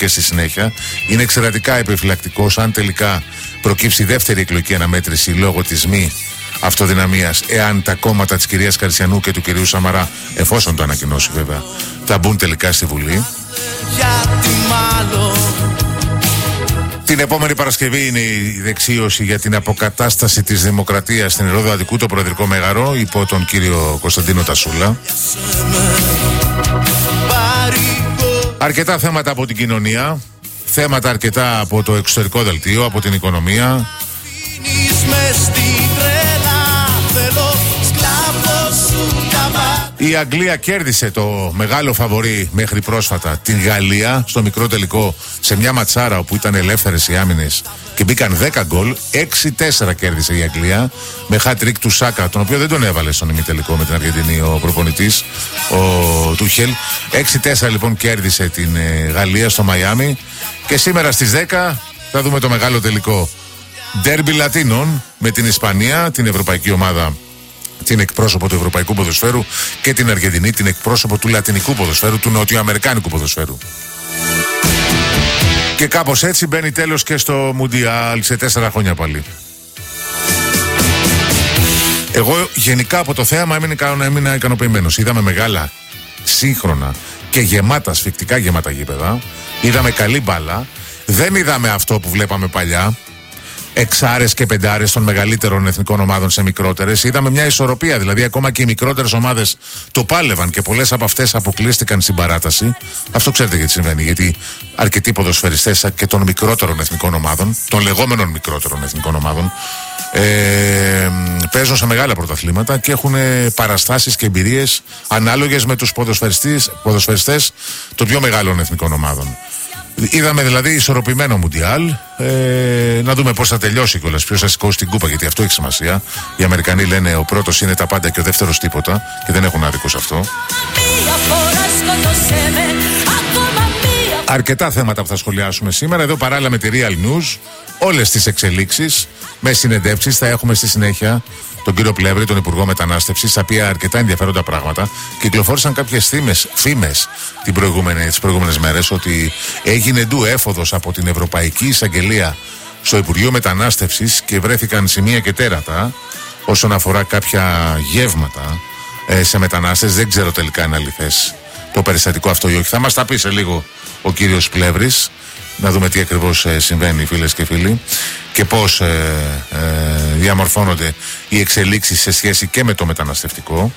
και στη συνέχεια. Είναι εξαιρετικά επιφυλακτικός αν τελικά προκύψει δεύτερη εκλογική αναμέτρηση λόγω της μη αυτοδυναμίας, εάν τα κόμματα της κυρίας Καρσιανού και του κυρίου Σαμαρά, εφόσον το ανακοινώσει βέβαια, θα μπουν τελικά στη Βουλή. Την επόμενη Παρασκευή είναι η δεξίωση για την αποκατάσταση της δημοκρατίας στην Ρόδο Αττικού, το Προεδρικό Μέγαρο, υπό τον κύριο Κωνσταντίνο Τασούλα. Αρκετά θέματα από την κοινωνία, θέματα αρκετά από το εξωτερικό δελτίο, από την οικονομία. Η Αγγλία κέρδισε το μεγάλο φαβορί μέχρι πρόσφατα την Γαλλία στο μικρό τελικό, σε μια ματσάρα όπου ήταν ελεύθερες οι άμυνες και μπήκαν 10 γκολ. 6-4 κέρδισε η Αγγλία με hat-trick του Σάκα, τον οποίο δεν τον έβαλε στον ημιτελικό με την Αργεντινή ο προπονητής, ο Τούχελ. 6-4 λοιπόν κέρδισε την Γαλλία στο Μαϊάμι και σήμερα στις 10 θα δούμε το μεγάλο τελικό ντέρμπι Λατίνων με την Ισπανία, την ευρωπαϊκή ομάδα, την εκπρόσωπο του ευρωπαϊκού ποδοσφαίρου, και την Αργεντινή, την εκπρόσωπο του λατινικού ποδοσφαίρου, του νοτιοαμερικάνικου ποδοσφαίρου. Και κάπως έτσι μπαίνει τέλος και στο Μουντιάλ σε 4 χρόνια πάλι. Εγώ γενικά από το θέαμα έμεινα ικανοποιημένος. Είδαμε μεγάλα, σύγχρονα και γεμάτα, σφιχτικά γεμάτα γήπεδα. Είδαμε καλή μπάλα. Δεν είδαμε αυτό που βλέπαμε παλιά, εξάρες και πεντάρες των μεγαλύτερων εθνικών ομάδων σε μικρότερες. Είδαμε μια ισορροπία, δηλαδή ακόμα και οι μικρότερες ομάδες το πάλευαν και πολλές από αυτές αποκλείστηκαν στην παράταση. Αυτό ξέρετε γιατί συμβαίνει, γιατί αρκετοί ποδοσφαιριστές και των μικρότερων εθνικών ομάδων, των λεγόμενων μικρότερων εθνικών ομάδων, παίζουν σε μεγάλα πρωταθλήματα και έχουν παραστάσεις και εμπειρίες ανάλογες με τους ποδοσφαιριστές των πιο μεγάλων εθνικών ομάδων. Είδαμε δηλαδή ισορροπημένο Μουντιάλ. Να δούμε πώς θα τελειώσει κιόλας, ποιος θα σηκώσει την κούπα, γιατί αυτό έχει σημασία. Οι Αμερικανοί λένε ο πρώτος είναι τα πάντα και ο δεύτερος τίποτα, και δεν έχουν άδικο σε αυτό. Αρκετά θέματα που θα σχολιάσουμε σήμερα εδώ, παράλληλα με τη Real News, όλες τις εξελίξεις με συνεντεύξεις. Θα έχουμε στη συνέχεια τον κύριο Πλεύρη, τον Υπουργό Μετανάστευσης, στα οποία αρκετά ενδιαφέροντα πράγματα. Κυκλοφόρησαν κάποιες φήμες τις προηγούμενες μέρες ότι έγινε ντου έφοδος από την Ευρωπαϊκή Εισαγγελία στο Υπουργείο Μετανάστευσης και βρέθηκαν σημεία και τέρατα όσον αφορά κάποια γεύματα σε μετανάστες. Δεν ξέρω τελικά είναι αληθές το περιστατικό αυτό ή όχι. Θα μας τα πει σε λίγο ο κύριος Πλεύρης, να δούμε τι ακριβώς συμβαίνει, φίλες και φίλοι, και πώς διαμορφώνονται οι εξελίξεις σε σχέση και με το μεταναστευτικό.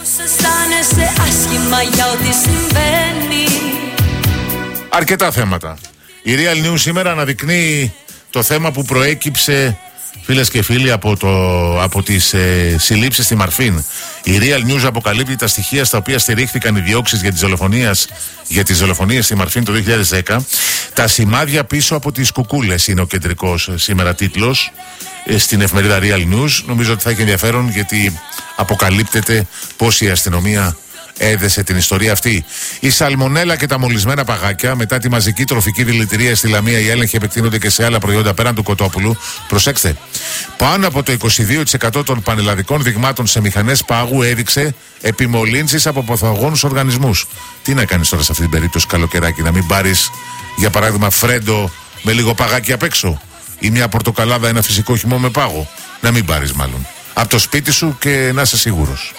Αρκετά θέματα. Η Real News σήμερα αναδεικνύει το θέμα που προέκυψε, φίλες και φίλοι, από τις συλλήψεις στη Μαρφίν. Η Real News αποκαλύπτει τα στοιχεία στα οποία στηρίχθηκαν οι διώξεις για τις δολοφονίες στη Μαρφίν το 2010. Τα σημάδια πίσω από τις κουκούλες είναι ο κεντρικός σήμερα τίτλος στην εφημερίδα Real News. Νομίζω ότι θα έχει ενδιαφέρον, γιατί αποκαλύπτεται πώς η αστυνομία έδεσε την ιστορία αυτή. Η σαλμονέλα και τα μολυσμένα παγάκια. Μετά τη μαζική τροφική δηλητηρία στη Λαμία, οι έλεγχοι επεκτείνονται και σε άλλα προϊόντα πέραν του κοτόπουλου. Προσέξτε, πάνω από το 22% των πανελλαδικών δειγμάτων σε μηχανές πάγου έδειξε επιμολύνσεις από παθογόνους οργανισμούς. Τι να κάνεις τώρα σε αυτή την περίπτωση, καλοκαιράκι, να μην πάρεις για παράδειγμα φρέντο με λίγο παγάκι απ' έξω, ή μια πορτοκαλάδα, ένα φυσικό χυμό με πάγο? Να μην πάρεις μάλλον από το σπίτι σου και να είσαι σίγουρος.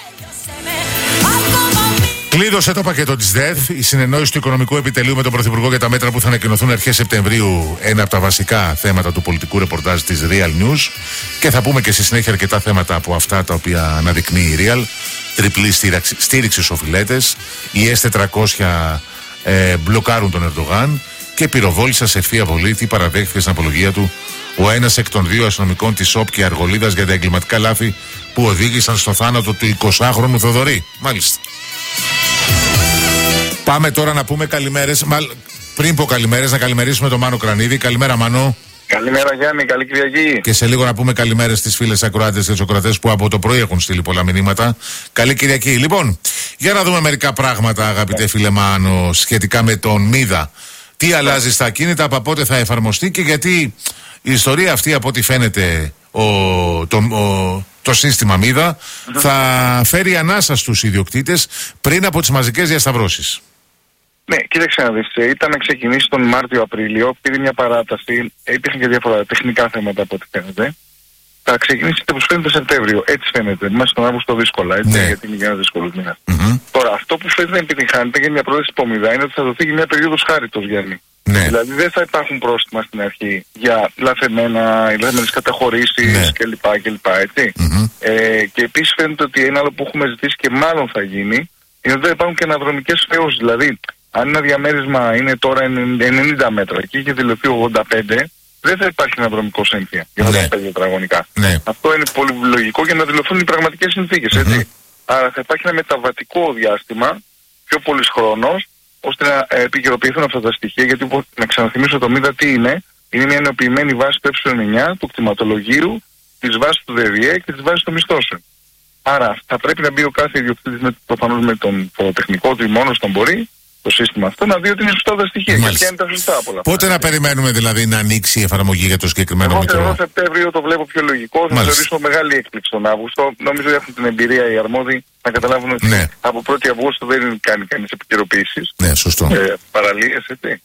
Κλείδωσε το πακέτο της ΔΕΘ, η συνεννόηση του Οικονομικού Επιτελείου με τον Πρωθυπουργό για τα μέτρα που θα ανακοινωθούν αρχές Σεπτεμβρίου, ένα από τα βασικά θέματα του πολιτικού ρεπορτάζ της Real News. Και θα πούμε και στη συνέχεια αρκετά θέματα από αυτά τα οποία αναδεικνύει η Real. Τριπλή στήριξη στους οφειλέτες, οι S-400 μπλοκάρουν τον Ερντογάν και πυροβόλησαν σε ευθεία βολή. Τι παραδέχθηκε στην απολογία του ο ένας εκ των δύο αστυνομικών της ΟΠ και Αργολίδας για τα εγκληματικά λάθη που οδήγησαν στο θάνατο του 20χρονου Θοδωρή. Μάλιστα. Πάμε τώρα να πούμε καλημέρες. Πριν πω καλημέρες, να καλημερίσουμε τον Μάνο Κρανίδη. Καλημέρα, Μάνο. Καλημέρα, Γιάννη. Καλή Κυριακή. Και σε λίγο να πούμε καλημέρες στις φίλες ακροάτες και τους ακροατές που από το πρωί έχουν στείλει πολλά μηνύματα. Καλή Κυριακή. Λοιπόν, για να δούμε μερικά πράγματα, αγαπητέ φίλε Μάνο, σχετικά με τον Μίδα. Τι αλλάζει στα ακίνητα, από πότε θα εφαρμοστεί και γιατί η ιστορία αυτή, από ό,τι φαίνεται, το σύστημα Μίδα θα φέρει ανάσα στους ιδιοκτήτες πριν από τις μαζικές διασταυρώσεις. Ναι, κοίταξε να δεις, ήταν να ξεκινήσει τον Μάρτιο-Απρίλιο, πήρε μια παράταση, υπήρχαν και διάφορα τεχνικά θέματα από ό,τι φαίνεται. Θα ξεκινήσει όπως φαίνεται Σεπτέμβριο, έτσι φαίνεται, μέσα στον Αύγουστο δύσκολα, έτσι, Ναι. γιατί είναι ένα δύσκολο μήνα. Τώρα, αυτό που φαίνεται να επιτυγχάνεται για μια πρόταση υπομοιβά είναι ότι θα δοθεί και μια περίοδος χάριτος, Γιάννη. Ναι. Δηλαδή δεν θα υπάρχουν πρόστιμα στην αρχή για λαθεμένες καταχωρήσεις Ναι. κλπ. Έτσι. Και επίσης φαίνεται ότι ένα άλλο που έχουμε ζητήσει και μάλλον θα γίνει είναι ότι δεν υπάρχουν και αναδρομικές χρεώσεις. Δηλαδή, αν ένα διαμέρισμα είναι τώρα 90 μέτρα και είχε δηλωθεί 85, δεν θα υπάρχει αναδρομικό συνήθεια για 85 τετραγωνικά. Ναι. Αυτό είναι πολύ λογικό για να δηλωθούν οι πραγματικές συνθήκες. Έτσι. Άρα θα υπάρχει ένα μεταβατικό διάστημα, πιο πολύς χρόνος, ώστε να επικαιροποιηθούν αυτά τα στοιχεία. Γιατί να ξαναθυμίσω το ΜΥΔΑ τι είναι. Είναι μια ενοποιημένη βάση του ε9, του κτηματολογίου, της βάσης του ΔΕΔΙΕ και της βάσης των μισθώσεων. Άρα θα πρέπει να μπει ο κάθε ιδιοκτήτης προφανώς με τον φοροτεχνικό του ή μόνος τον μπορεί, το σύστημα αυτό, να δει ότι είναι σωστά τα στοιχεία. Και ποια είναι τα σωστά από όλα αυτά. Πότε να περιμένουμε δηλαδή να ανοίξει η εφαρμογή για το συγκεκριμένο μητρό? Εγώ Σεπτέμβριο το βλέπω πιο λογικό. Θα θεωρήσω μεγάλη έκπληξη τον Αύγουστο. Νομίζω ότι έχουν την εμπειρία οι αρμόδιοι να καταλάβουν ότι από 1η Αυγούστου δεν κάνει κανείς επικαιροποιήσεις. Ναι, σωστό. Παραλίες, έτσι.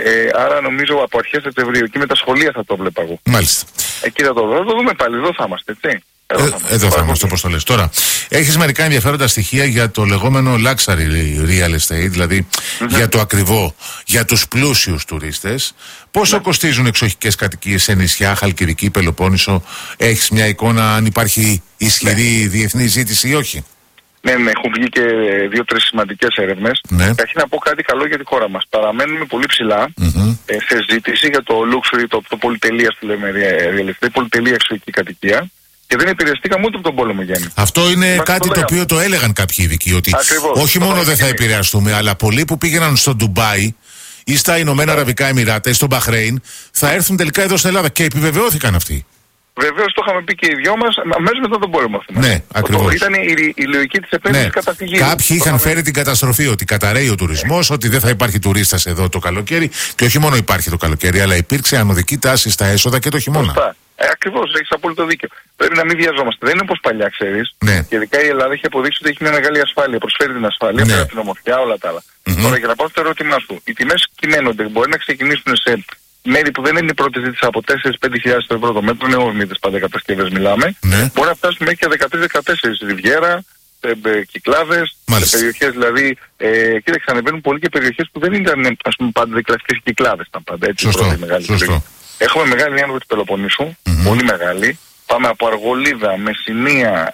Άρα νομίζω από αρχές Σεπτεμβρίου και με τα σχολεία θα το βλέπα εγώ. Μάλιστα. Εκεί θα το δούμε πάλι. Εδώ θα είμαστε, έτσι. Εδώ θα είμαστε, όπως το λες. Τώρα, έχεις μερικά ενδιαφέροντα στοιχεία για το λεγόμενο luxury real estate, δηλαδή για το ακριβό, για τους πλούσιους τουρίστες. Πόσο κοστίζουν εξοχικές κατοικίες σε νησιά, Χαλκιδική, Πελοπόννησο? Έχεις μια εικόνα αν υπάρχει ισχυρή διεθνή ζήτηση ή όχι? Ναι, έχουν βγει και 2-3 σημαντικές έρευνες. Καταρχήν να πω κάτι καλό για τη χώρα μας. Παραμένουμε πολύ ψηλά σε ζήτηση για το luxury, το πολυτελείας που λέμε real estate, πολυτελεία εξοχική κατοικία. Και δεν επηρεαστήκαμε ούτε από τον πόλεμο, Γιάννη. Αυτό είναι κάτι το οποίο το έλεγαν κάποιοι ειδικοί. Ότι ακριβώς, όχι μόνο δεν θα επηρεαστούμε, αλλά πολλοί που πήγαιναν στο Ντουμπάι ή στα Ηνωμένα Αραβικά Εμιράτα ή στο Μπαχρέιν θα έρθουν τελικά εδώ στην Ελλάδα. Και επιβεβαιώθηκαν αυτοί. Βεβαίως το είχαμε πει και οι δυο μας αμέσως μετά τον πόλεμο. Ναι, ακριβώς. Ήταν η λογική της επένδυσης καταφυγής. Κάποιοι είχαν φέρει την καταστροφή, ότι καταραίει ο τουρισμός, ότι δεν θα υπάρχει τουρίστας εδώ το καλοκαίρι. Και όχι μόνο υπάρχει το καλοκαίρι, αλλά υπήρξε ανωδική τάση στα έσοδα και το χειμώνα. Ακριβώς, έχεις απόλυτο δίκιο. Πρέπει να μην βιαζόμαστε. Δεν είναι όπως παλιά, ξέρεις. Ναι. Και ειδικά η Ελλάδα έχει αποδείξει ότι έχει μια μεγάλη ασφάλεια. Προσφέρει την ασφάλεια, πέρα από την ομορφιά, όλα τα άλλα. Τώρα για να πάω στο ερώτημά σου, οι τιμές κυμαίνονται. Μπορεί να ξεκινήσουν σε μέρη που δεν είναι η πρώτη ζήτηση από 4-5 ευρώ το μέτρο, νεομήτες πάντα κατασκευές μιλάμε. Μπορεί να φτάσουν μέχρι και 13-14 Ριβιέρα, Κυκλάδες, σε περιοχές δηλαδή. Κοίταξε, ανεβαίνουν πολύ και περιοχές που δεν ήταν ας πούμε πάντα κλασικές Κυκλάδες. Ήταν πάντα έτσι. Σωστό. Έχουμε μεγάλη άνοδο του Πελοποννήσου, πολύ μεγάλη. Πάμε από Αργολίδα, Μεσσηνία,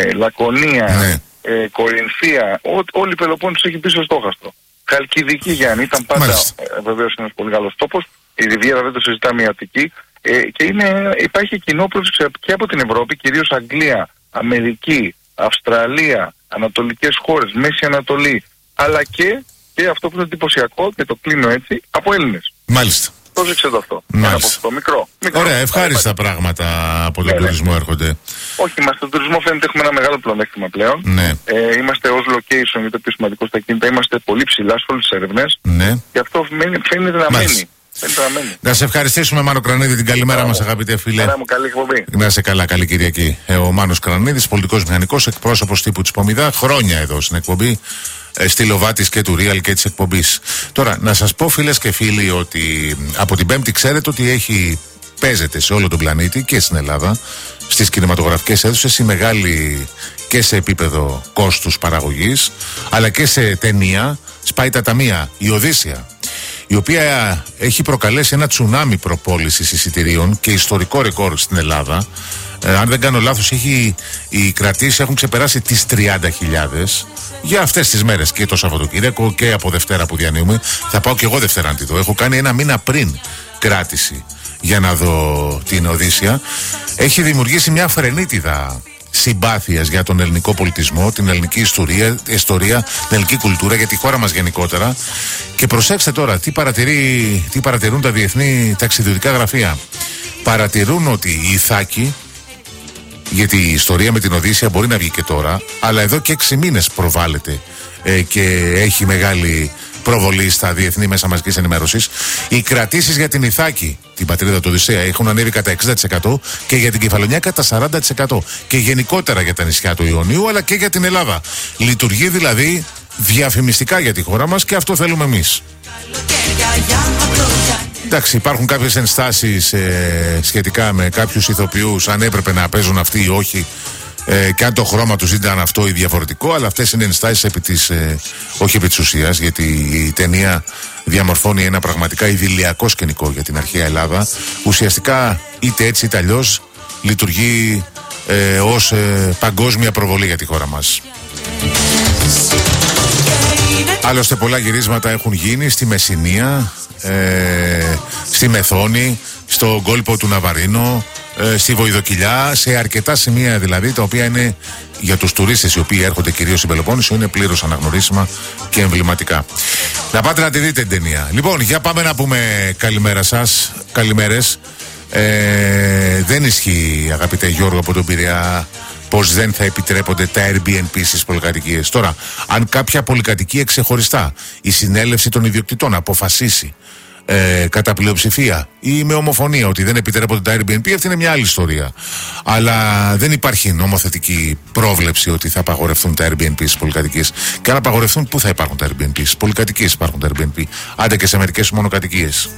Λακωνία, Κορινθία. Όλη η Πελοπόννησος έχει πίσω στόχαστρο. Χαλκιδική, Γιάννη, ήταν πάντα βεβαίως ένας πολύ καλός τόπος. Η Ριβιέρα δεν το συζητάμε, η Αττική. Και υπάρχει κοινό πρόσεξε και από την Ευρώπη, κυρίως Αγγλία, Αμερική, Αυστραλία, ανατολικές χώρες, Μέση Ανατολή, αλλά και αυτό που είναι εντυπωσιακό, και το κλείνω έτσι, από Έλληνες. Μάλιστα. Πρόσεξε το αυτό. Από αυτό μικρό. Ωραία, ευχάριστα πράγματα από τον τουρισμό έρχονται. Όχι, μας στον τουρισμό φαίνεται έχουμε ένα μεγάλο πλεονέκτημα πλέον. Είμαστε ως location, για το πιο σημαντικό στα κινητά, είμαστε πολύ ψηλά σε όλες τις έρευνες. Και αυτό φαίνεται να μένει. Να σε ευχαριστήσουμε, Μάνο Κρανίδη, την καλημέρα μας, αγαπητέ φίλε. Καλή εκπομπή. Να είσαι καλά, καλή Κυριακή. Ο Μάνος Κρανίδης, πολιτικός μηχανικός, εκπρόσωπος τύπου της Πομιδά, χρόνια εδώ στην εκπομπή, στυλοβάτης και του Real και της εκπομπής. Τώρα, να σας πω, φίλες και φίλοι, ότι από την Πέμπτη ξέρετε ότι παίζεται σε όλο τον πλανήτη και στην Ελλάδα, στις κινηματογραφικές αίθουσες, η μεγάλη και σε επίπεδο κόστους παραγωγής, αλλά και σε ταινία, σπάει τα ταμεία, η Οδύσσεια, η οποία έχει προκαλέσει ένα τσουνάμι προπόλησης εισιτηρίων και ιστορικό ρεκόρ στην Ελλάδα. Αν δεν κάνω λάθος, οι κρατήσεις έχουν ξεπεράσει τις 30.000 για αυτές τις μέρες, και το Σαββατοκύριακο και από Δευτέρα που διανύουμε. Θα πάω και εγώ Δευτέρα να τη δω. Έχω κάνει ένα μήνα πριν κράτηση για να δω την Οδύσσεια. Έχει δημιουργήσει μια φρενίτιδα συμπάθειας για τον ελληνικό πολιτισμό, την ελληνική ιστορία, την ελληνική κουλτούρα, για τη χώρα μας γενικότερα. Και προσέξτε τώρα τι παρατηρούν τα διεθνή ταξιδιωτικά γραφεία. Παρατηρούν ότι η Ιθάκη, γιατί η ιστορία με την Οδύσσεια μπορεί να βγει και τώρα, αλλά εδώ και 6 μήνες προβάλλεται και έχει μεγάλη προβολή στα διεθνή μέσα μαζικής ενημέρωσης. Οι κρατήσεις για την Ιθάκη, την πατρίδα του Οδυσσέα, έχουν ανέβει κατά 60% και για την Κεφαλονιά κατά 40% και γενικότερα για τα νησιά του Ιωνίου, αλλά και για την Ελλάδα. Λειτουργεί δηλαδή διαφημιστικά για τη χώρα μας και αυτό θέλουμε εμείς. Εντάξει, υπάρχουν κάποιες ενστάσεις σχετικά με κάποιους ηθοποιούς, αν έπρεπε να παίζουν αυτοί ή όχι, και αν το χρώμα τους ήταν αυτό ή διαφορετικό, αλλά αυτές είναι ενστάσεις όχι επί της ουσίας, γιατί η ταινία διαμορφώνει ένα πραγματικά ιδηλιακό σκηνικό για την αρχαία Ελλάδα. Ουσιαστικά είτε έτσι είτε αλλιώς λειτουργεί ως παγκόσμια προβολή για τη χώρα μας. Άλλωστε πολλά γυρίσματα έχουν γίνει στη Μεσσηνία, στη Μεθόνη, στο κόλπο του Ναβαρίνο, στη Βοηδοκυλιά, σε αρκετά σημεία δηλαδή, τα οποία είναι για τους τουρίστες οι οποίοι έρχονται κυρίως στην Πελοπόννησο, είναι πλήρως αναγνωρίσιμα και εμβληματικά. Να πάτε να τη δείτε την ταινία. Λοιπόν, για πάμε να πούμε καλημέρα σας, καλημέρες. Δεν ισχύει, αγαπητέ Γιώργο από τον Πειραιά, πως δεν θα επιτρέπονται τα Airbnb στις πολυκατοικίες. Τώρα, αν κάποια πολυκατοικία ξεχωριστά η συνέλευση των ιδιοκτητών αποφασίσει κατά πλειοψηφία ή με ομοφωνία ότι δεν επιτρέπονται τα Airbnb, αυτή είναι μια άλλη ιστορία. Αλλά δεν υπάρχει νομοθετική πρόβλεψη ότι θα απαγορευτούν τα Airbnb στις πολυκατοικίες. Και αν απαγορευτούν, πού θα υπάρχουν τα Airbnb? Στις πολυκατοικίες υπάρχουν τα Airbnb. Άντε και σε μερικές μονοκατοικίες.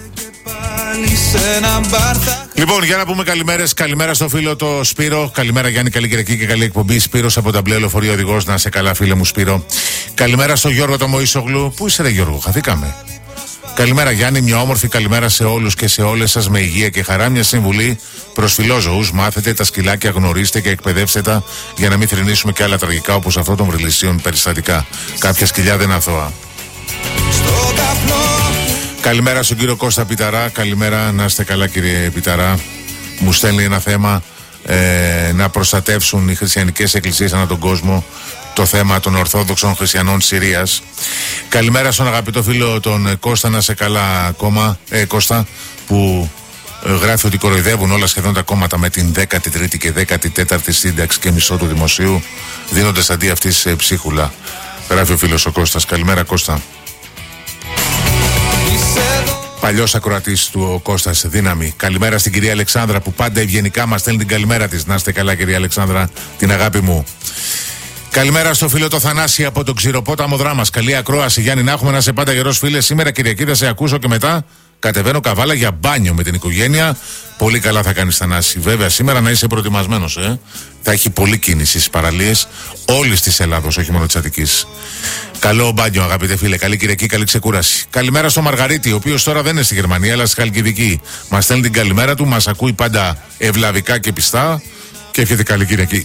Λοιπόν, για να πούμε καλημέρες. Καλημέρα στο φίλο το Σπύρο. Καλημέρα Γιάννη, καλή Κυριακή και καλή εκπομπή. Σπύρος από τα μπλε λεωφορείο οδηγός. Να σε καλά, φίλε μου Σπύρο. Καλημέρα στο Γιώργο το Μωυσογλου. Πού είσαι, ρε Γιώργο, χαθήκαμε. Καλημέρα Γιάννη, μια όμορφη καλημέρα σε όλους και σε όλες σας με υγεία και χαρά. Μια συμβουλή προς φιλόζωους: μάθετε τα σκυλάκια, γνωρίστε και εκπαιδεύστε τα για να μην θρηνήσουμε και άλλα τραγικά όπως αυτό των βρυλισίων περιστατικά. Κάποια σκυλιά δεν είναι αθώα. Καλημέρα στον κύριο Κώστα Πιταρά. Καλημέρα, να είστε καλά κύριε Πιταρά. Μου στέλνει ένα θέμα να προστατεύσουν οι χριστιανικές εκκλησίες ανά τον κόσμο, το θέμα των Ορθόδοξων Χριστιανών της Συρίας. Καλημέρα στον αγαπητό φίλο τον Κώστα, να σε καλά ακόμα, Κώστα, που γράφει ότι κοροϊδεύουν όλα σχεδόν τα κόμματα με την 13η και 14η σύνταξη και μισό του δημοσίου, δίνοντας αντί αυτής ψίχουλα. Γράφει ο φίλος ο Κώστας. Καλημέρα Κώστα. Παλιός ακροατής του ο Κώστας, δύναμη. Καλημέρα στην κυρία Αλεξάνδρα που πάντα ευγενικά μας στέλνει την καλημέρα της. Να είστε καλά κυρία Αλεξάνδρα, την αγάπη μου. Καλημέρα στο φίλο το Θανάση από τον Ξηροπόταμο Δράμας. Καλή ακρόαση Γιάννη, να έχουμε, να σε πάντα γερός φίλε. Σήμερα Κυριακή θα σε ακούσω και μετά κατεβαίνω Καβάλα για μπάνιο με την οικογένεια. Πολύ καλά θα κάνεις Θανάση. Βέβαια σήμερα να είσαι προετοιμασμένος, Θα έχει πολλή κίνηση στις παραλίες όλης της Ελλάδος, όχι μόνο της Αττικής. Καλό μπάνιο, αγαπητέ φίλε. Καλή Κυριακή, καλή ξεκούραση. Καλημέρα στο Μαργαρίτη, ο οποίος τώρα δεν είναι στη Γερμανία, αλλά στη Χαλκιδική. Μας στέλνει την καλημέρα του, μας ακούει πάντα ευλαβικά και πιστά και εύχεται καλή Κυριακή.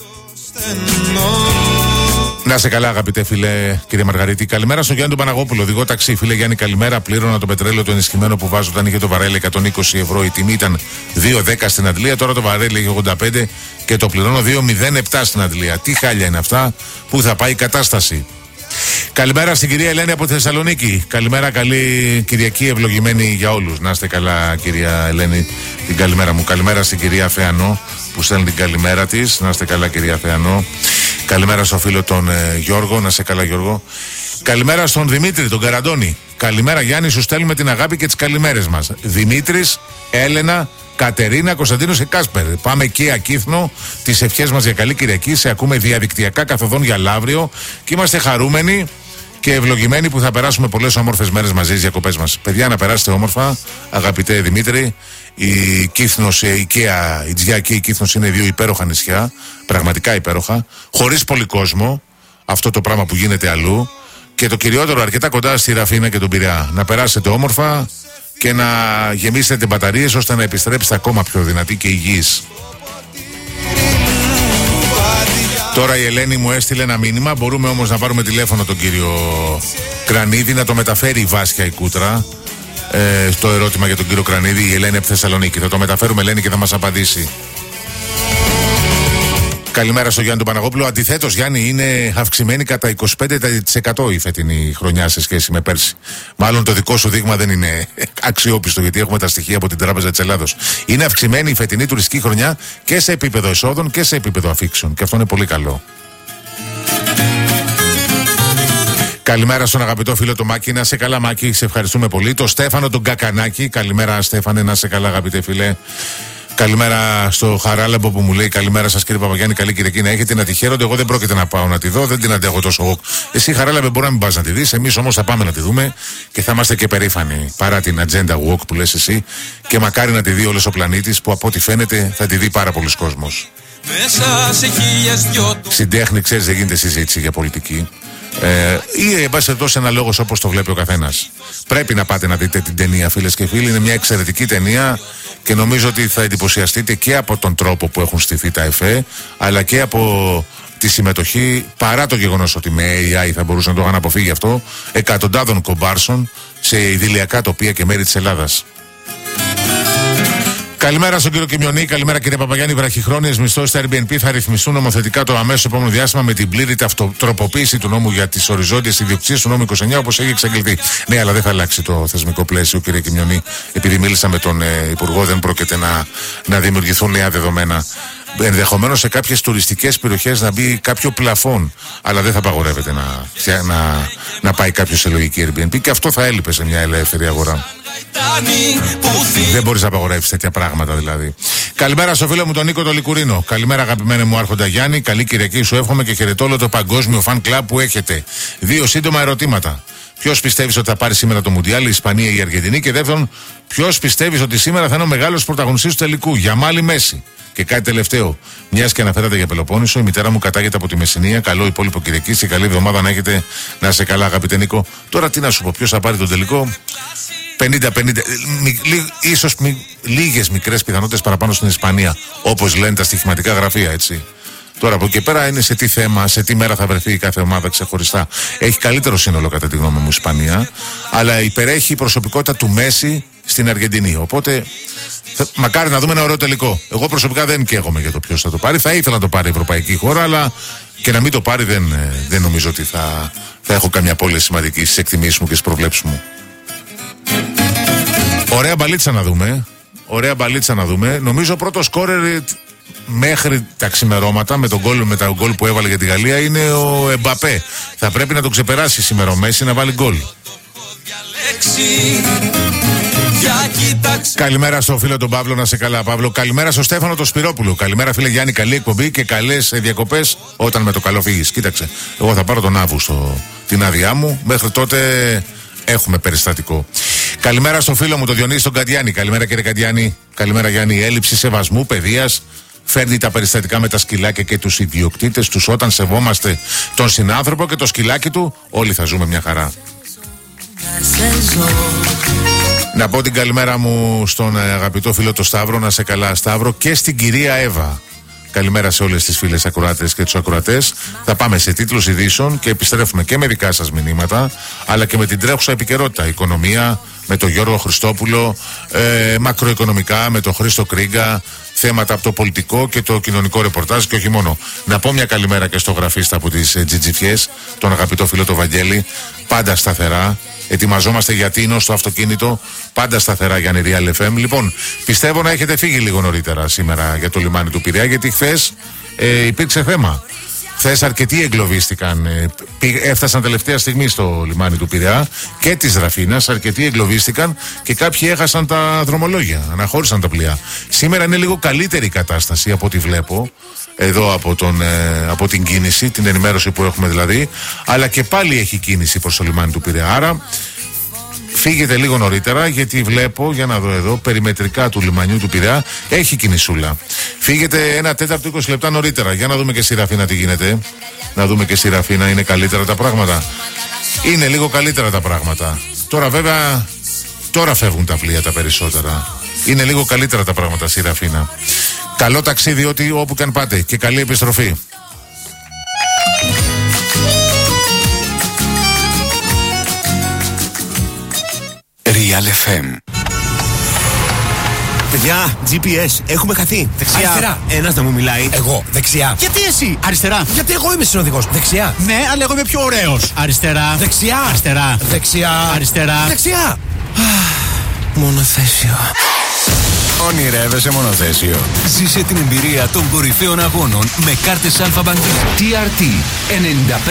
Να σε καλά, αγαπητέ φίλε, κύριε Μαργαρίτη. Καλημέρα στον Γιάννη τον Παναγόπουλο, οδηγό ταξί. Φίλε Γιάννη, καλημέρα. Πλήρωνα το πετρέλαιο το ενισχυμένο που βάζω όταν είχε το βαρέλι 120 ευρώ. Η τιμή ήταν 2,10 στην Αντλία. Τώρα το βαρέλι έχει 85 και το πληρώνω 2,07 στην Αντλία. Τι χάλια είναι αυτά, πού θα πάει η κατάσταση. Καλημέρα στην κυρία Ελένη από τη Θεσσαλονίκη. Καλημέρα, καλή Κυριακή, ευλογημένη για όλους. Να είστε καλά, κυρία Ελένη, την καλημέρα μου. Καλημέρα στην κυρία Θεανό που στέλνει την καλημέρα της. Να είστε καλά, κυρία Θεανό. Καλημέρα στο φίλο τον Γιώργο. Να είστε καλά, Γιώργο. Καλημέρα στον Δημήτρη, τον Καραντώνη. Καλημέρα, Γιάννη, σου στέλνουμε την αγάπη και τις καλημέρες μας. Δημήτρης, Έλενα, Κατερίνα, Κωνσταντίνος και Κάσπερ. Πάμε εκεί Ακύθνο. Τις ευχές μας για καλή Κυριακή. Σε ακούμε διαδικτυακά καθοδόν για Λαύριο και είμαστε χαρούμενοι και ευλογημένοι που θα περάσουμε πολλές όμορφες μέρες μαζί στις διακοπές μας. Παιδιά, να περάσετε όμορφα, αγαπητέ Δημήτρη. Η Κύθνος, η Τζιά και η Κύθνος είναι δύο υπέροχα νησιά. Πραγματικά υπέροχα. Χωρίς πολύ κόσμο. Αυτό το πράγμα που γίνεται αλλού. Και το κυριότερο, αρκετά κοντά στη Ραφίνα και τον Πειραιά. Να περάσετε όμορφα και να γεμίσετε τις μπαταρίες ώστε να επιστρέψετε ακόμα πιο δυνατοί και υγιείς. Τώρα η Ελένη μου έστειλε ένα μήνυμα. Μπορούμε όμως να πάρουμε τηλέφωνο τον κύριο Κρανίδη να το μεταφέρει η Βάσια η Κούτρα. Το ερώτημα για τον κύριο Κρανίδη, η Ελένη από Θεσσαλονίκη. Θα το μεταφέρουμε, Ελένη, και θα μας απαντήσει. Καλημέρα στο Γιάννη τον Παναγόπουλο. Αντιθέτως, Γιάννη, είναι αυξημένη κατά 25% η φετινή χρονιά σε σχέση με πέρσι. Μάλλον το δικό σου δείγμα δεν είναι αξιόπιστο, γιατί έχουμε τα στοιχεία από την Τράπεζα της Ελλάδος. Είναι αυξημένη η φετινή τουριστική χρονιά και σε επίπεδο εσόδων και σε επίπεδο αφήξεων. Και αυτό είναι πολύ καλό. Καλημέρα στον αγαπητό φίλο το Μάκη. Να σε καλά, Μάκη, σε ευχαριστούμε πολύ. Το Στέφανο τον Κακανάκη. Καλημέρα, Στέφανε, να σε καλά, αγαπητέ φίλε. Καλημέρα στο Χαράλαμπο που μου λέει καλημέρα σας κύριε Παπαγιάννη, καλή Κυριακή να έχετε, να τη χαίρονται. Εγώ δεν πρόκειται να πάω να τη δω, δεν την αντέχω τόσο. Εσύ Χαράλαμπε μπορεί να μην πας να τη δεις, εμείς όμως θα πάμε να τη δούμε και θα είμαστε και περήφανοι παρά την agenda walk που λες εσύ, και μακάρι να τη δει όλος ο πλανήτης, που από ό,τι φαίνεται θα τη δει πάρα πολλοί κόσμος. Στην τέχνη, ξέρεις, δεν γίνεται συζήτηση για πολιτική. Ή εν πάση περιπτώσει ένα λόγος όπως το βλέπει ο καθένας. Πρέπει να πάτε να δείτε την ταινία, φίλες και φίλοι. Είναι μια εξαιρετική ταινία και νομίζω ότι θα εντυπωσιαστείτε και από τον τρόπο που έχουν στηθεί τα εφέ, αλλά και από τη συμμετοχή, παρά το γεγονός ότι με AI θα μπορούσαν να το είχαν αποφύγει αυτό, εκατοντάδων κομπάρσων σε ιδηλιακά τοπία και μέρη της Ελλάδας. Καλημέρα στον κύριο Κιμιονή, καλημέρα κύριε Παπαγιάννη. Βραχυχρόνιες μισθώσεις στα Airbnb θα ρυθμιστούν νομοθετικά το αμέσως επόμενο διάστημα με την πλήρη τροποποίηση του νόμου για τις οριζόντιες ιδιοκτησίες του νόμου 29, όπως έχει εξαγγελθεί. Ναι, αλλά δεν θα αλλάξει το θεσμικό πλαίσιο, κύριε Κιμιονή. Επειδή μίλησα με τον Υπουργό, δεν πρόκειται να δημιουργηθούν νέα δεδομένα. Ενδεχομένως σε κάποιες τουριστικές περιοχές να μπει κάποιο πλαφόν, αλλά δεν θα απαγορεύεται να πάει κάποιος σε λογική Airbnb, και αυτό θα έλειπε σε μια ελεύθερη αγορά. Δεν μπορείς να απαγορεύσεις τέτοια πράγματα δηλαδή. Καλημέρα στο φίλο μου τον Νίκο το Λικουρίνο. Καλημέρα αγαπημένε μου Άρχοντα Γιάννη. Καλή Κυριακή σου εύχομαι και χαιρετώ όλο το παγκόσμιο φαν κλαμπ που έχετε. 2 σύντομα ερωτήματα. Ποιος πιστεύεις ότι θα πάρει σήμερα το Μουντιάλ, η Ισπανία ή η Αργεντινή? Και δεύτερον, ποιος πιστεύεις ότι σήμερα θα είναι ο μεγάλος πρωταγωνιστής του τελικού, Γιαμάλ ή Μέση? Και κάτι τελευταίο, μιας και αναφέρατε για Πελοπόννησο, η μητέρα μου κατάγεται από τη Μεσσηνία. Καλό υπόλοιπο Κυριακή και καλή εβδομάδα να έχετε. Να είσαι καλά, αγαπητέ Νίκο. Τώρα τι να σου πω, ποιος θα πάρει τον τελικό? 50-50, ίσως λίγες μικρές πιθανότητες παραπάνω στην Ισπανία, όπως λένε τα στοιχηματικά γραφεία, έτσι. Τώρα από εκεί πέρα είναι σε τι θέμα, σε τι μέρα θα βρεθεί η κάθε ομάδα ξεχωριστά. Έχει καλύτερο σύνολο κατά τη γνώμη μου η Ισπανία, αλλά υπερέχει η προσωπικότητα του Μέση στην Αργεντινή. Οπότε μακάρι να δούμε ένα ωραίο τελικό. Εγώ προσωπικά δεν καίγομαι για το ποιος θα το πάρει. Θα ήθελα να το πάρει η ευρωπαϊκή χώρα, αλλά και να μην το πάρει δεν νομίζω ότι θα έχω καμιά απώλεια σημαντική στις εκτιμήσεις μου και στις προβλέψεις μου. Ωραία μπαλίτσα να δούμε. Ωραία μπαλίτσα να δούμε. Νομίζω πρώτο σκόρερ μέχρι τα ξημερώματα με τα γκολ που έβαλε για τη Γαλλία είναι ο Εμπαπέ. Θα πρέπει να το ξεπεράσει σήμερα ο Μέση, να βάλει γκολ. Καλημέρα στο φίλο τον Παύλο, να σε καλά Παύλο. Καλημέρα στο Στέφανο τον Σπυρόπουλο. Καλημέρα φίλε Γιάννη, καλή εκπομπή και καλές διακοπές όταν με το καλό φύγεις. Κοίταξε, εγώ θα πάρω τον Αύγουστο την άδειά μου. Μέχρι τότε έχουμε περιστατικό. Καλημέρα στο φίλο μου τον Διονύση τον Καντιάνη. Καλημέρα κύριε Καντιάνη. Καλημέρα Γιάννη. Έλλειψη σεβασμού, παιδείας φέρνει τα περιστατικά με τα σκυλάκια και τους ιδιοκτήτες τους. Όταν σεβόμαστε τον συνάνθρωπο και το σκυλάκι του, όλοι θα ζούμε μια χαρά. Να πω την καλημέρα μου στον αγαπητό φίλο το Σταύρο, να σε καλά Σταύρο, και στην κυρία Εύα. Καλημέρα σε όλες τις φίλες ακροάτες και τους ακροατές. Θα πάμε σε τίτλους ειδήσεων και επιστρέφουμε και με δικά σας μηνύματα, αλλά και με την τρέχουσα επικαιρότητα. Οικονομία με τον Γιώργο Χριστόπουλο, μακροοικονομικά με τον Χρήστο Κρίγκα, θέματα από το πολιτικό και το κοινωνικό ρεπορτάζ και όχι μόνο. Να πω μια καλημέρα και στο γραφίστα από τις Τζιτζιφιές, τον αγαπητό φίλο το Βαγγέλη, πάντα σταθερά. Ετοιμαζόμαστε για Τίνο στο αυτοκίνητο, πάντα σταθερά για Real FM. Λοιπόν, πιστεύω να έχετε φύγει λίγο νωρίτερα σήμερα για το λιμάνι του Πειραιά, γιατί χθες υπήρξε θέμα. Χθες αρκετοί εγκλωβίστηκαν, έφτασαν τελευταία στιγμή στο λιμάνι του Πειραιά και της Ραφίνας, αρκετοί εγκλωβίστηκαν και κάποιοι έχασαν τα δρομολόγια, αναχώρησαν τα πλοία. Σήμερα είναι λίγο καλύτερη η κατάσταση από ό,τι βλέπω εδώ από την κίνηση, την ενημέρωση που έχουμε δηλαδή, αλλά και πάλι έχει κίνηση προς το λιμάνι του Πειραιά. Άρα φύγετε λίγο νωρίτερα, γιατί βλέπω, για να δω εδώ, περιμετρικά του λιμανιού του Πειραιά έχει κινησούλα. Φύγετε 1 τέταρτο 20 λεπτά νωρίτερα. Για να δούμε και στη Ραφίνα τι γίνεται. Να δούμε και στη Ραφίνα, είναι καλύτερα τα πράγματα? Είναι λίγο καλύτερα τα πράγματα. Τώρα βέβαια, τώρα φεύγουν τα πλοία τα περισσότερα. Είναι λίγο καλύτερα τα πράγματα στη Ραφίνα. Καλό ταξίδι όπου και αν πάτε και καλή επιστροφή. Real FM. Παιδιά, GPS, έχουμε χαθεί. Δεξιά. Αριστερά. Ένας να μου μιλάει. Εγώ. Δεξιά. Γιατί εσύ? Αριστερά. Γιατί εγώ είμαι συνοδηγός. Δεξιά. Ναι, αλλά εγώ είμαι πιο ωραίος. Αριστερά. Δεξιά. Αριστερά. Δεξιά. Αριστερά. Δεξιά. Μονοθέσιο. Ονειρεύεσαι μονοθέσιο? Ζήσε την εμπειρία των κορυφαίων αγώνων με κάρτες Alpha Bank. TRT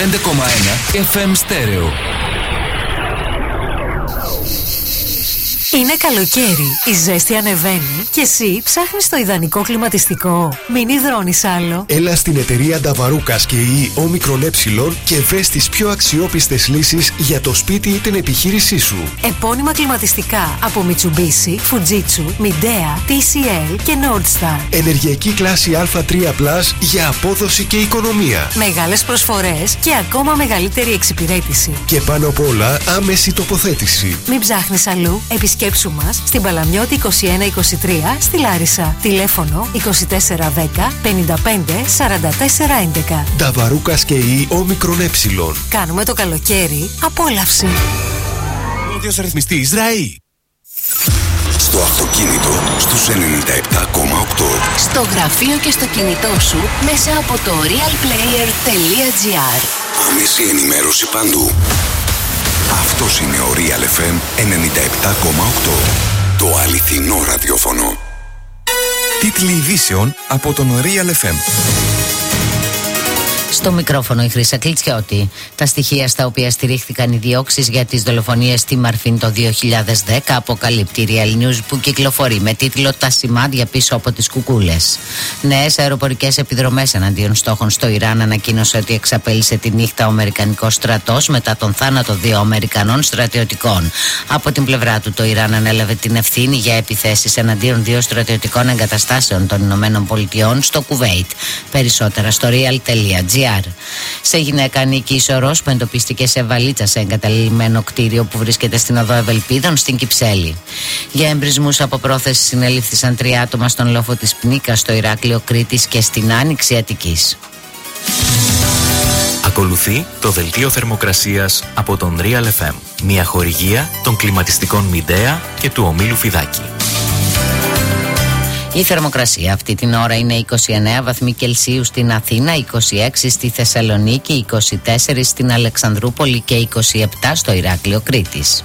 95,1 FM Stereo. Είναι καλοκαίρι, η ζέστη ανεβαίνει και εσύ ψάχνεις το ιδανικό κλιματιστικό. Μην υδρώνεις άλλο. Έλα στην εταιρεία Νταβαρούκας και η Όμικρον Ε και βρες τις πιο αξιόπιστες λύσεις για το σπίτι ή την επιχείρησή σου. Επώνυμα κλιματιστικά από Mitsubishi, Fujitsu, Midea, TCL και Nordstar. Ενεργειακή κλάση Α3+ για απόδοση και οικονομία. Μεγάλες προσφορές και ακόμα μεγαλύτερη εξυπηρέτηση. Και πάνω απ' όλα άμεση τοποθέτηση. Μην ψάχνεις αλλού, επισκέψου μας στην Παλαμιώτη 2123 στη Λάρισα. Τηλέφωνο 2410 55 44 11. Νταβαρούκας και η Όμικρον Ε. Κάνουμε το καλοκαίρι απόλαυση. Όδιος ρυθμιστής ΡΑΗ. Στο αυτοκίνητο στους 97,8. Στο γραφείο και στο κινητό σου μέσα από το realplayer.gr. Άμεση ενημέρωση παντού. Αυτός είναι ο Real FM 97,8. Το αληθινό ραδιόφωνο. Τίτλοι ειδήσεων από τον Real FM. Στο μικρόφωνο η Χρύσα Κλιτσιώτη. Τα στοιχεία στα οποία στηρίχθηκαν οι διώξεις για τις δολοφονίες στη Μαρφίν το 2010 αποκαλύπτει η Real News, που κυκλοφορεί με τίτλο «Τα σημάδια πίσω από τις κουκούλες». Νέες αεροπορικές επιδρομές εναντίον στόχων στο Ιράν ανακοίνωσε ότι εξαπέλυσε τη νύχτα ο Αμερικανικός στρατός μετά τον θάνατο 2 Αμερικανών στρατιωτικών. Από την πλευρά του, το Ιράν ανέλαβε την ευθύνη για επιθέσεις εναντίον 2 στρατιωτικών εγκαταστάσεων των Ηνωμένων Πολιτειών στο Κουβέιτ. Περισσότερα στο real.gr. Σε γυναίκα ανήκει η Σωρός που εντοπίστηκε σε βαλίτσα σε εγκαταλειμμένο κτίριο που βρίσκεται στην οδό Ευελπίδων στην Κυψέλη. Για εμπρισμούς από πρόθεση συνελήφθησαν 3 άτομα στον λόφο της Πνίκας, στο Ηράκλειο Κρήτης και στην Άνοιξη Αττικής. Ακολουθεί το δελτίο θερμοκρασίας από τον Real FM. Μια χορηγία των κλιματιστικών Midea και του ομίλου Φιδάκη. Η θερμοκρασία αυτή την ώρα είναι 29 βαθμοί Κελσίου στην Αθήνα, 26 στη Θεσσαλονίκη, 24 στην Αλεξανδρούπολη και 27 στο Ηράκλειο Κρήτης.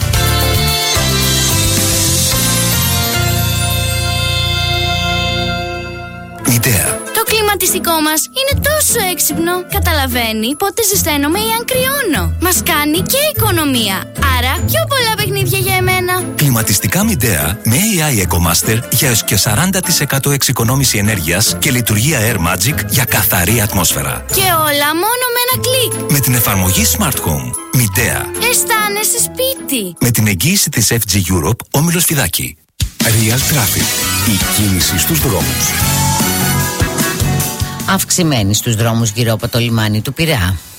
Midea. Το κλιματιστικό μας είναι τόσο έξυπνο. Καταλαβαίνει πότε ζεσταίνομαι ή αν κρυώνω. Μας κάνει και οικονομία. Άρα πιο πολλά παιχνίδια για εμένα. Κλιματιστικά Midea με AI EcoMaster για έως και 40% εξοικονόμηση ενέργειας και λειτουργία Air Magic για καθαρή ατμόσφαιρα. Και όλα μόνο με ένα κλικ. Με την εφαρμογή Smart Home. Midea. Αισθάνεσαι σπίτι. Με την εγγύηση της FG Europe, όμιλος Φιδάκη. Real Traffic. Η κίνηση στους δρόμους. Αυξημένη στους δρόμους γύρω από το λιμάνι του Πειραιά.